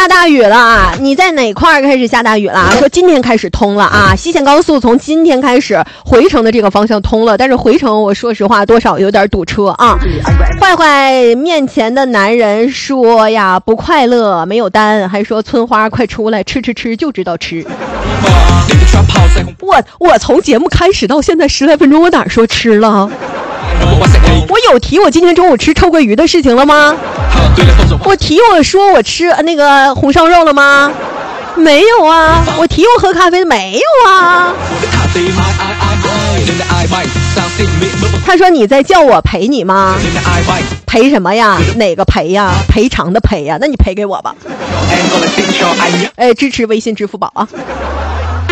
下大雨了，你在哪块开始下大雨了？说今天开始通了啊，西线高速从今天开始回程的这个方向通了，但是回程我说实话多少有点堵车啊。坏坏面前的男人说呀，不快乐没有单，还说村花快出来吃就知道吃。我从节目开始到现在10来分钟，我哪说吃了？我有提我今天中午吃臭鳜鱼的事情了吗？我提我说我吃那个红烧肉了吗？没有啊。我提我喝咖啡没有啊。他说你在叫我陪你吗？赔什么呀？哪个赔呀？赔偿的赔呀？那你赔给我吧。支持微信支付宝啊。